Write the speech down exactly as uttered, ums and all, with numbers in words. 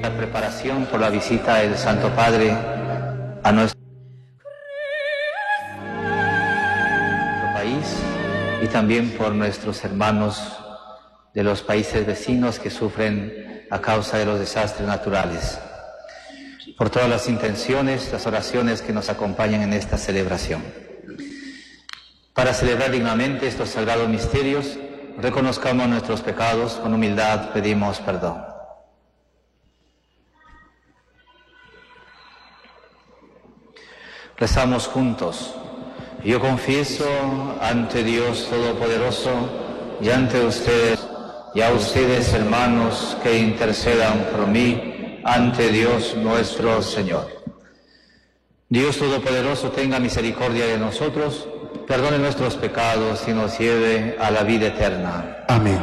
La preparación por la visita del Santo Padre a nuestro país y también por nuestros hermanos de los países vecinos que sufren a causa de los desastres naturales. Por todas las intenciones, las oraciones que nos acompañan en esta celebración. Para celebrar dignamente estos sagrados misterios, reconozcamos nuestros pecados, con humildad pedimos perdón. Rezamos juntos. Yo confieso ante Dios Todopoderoso y ante ustedes, y a ustedes, hermanos, que intercedan por mí ante Dios nuestro Señor. Dios Todopoderoso tenga misericordia de nosotros, perdone nuestros pecados y nos lleve a la vida eterna. Amén.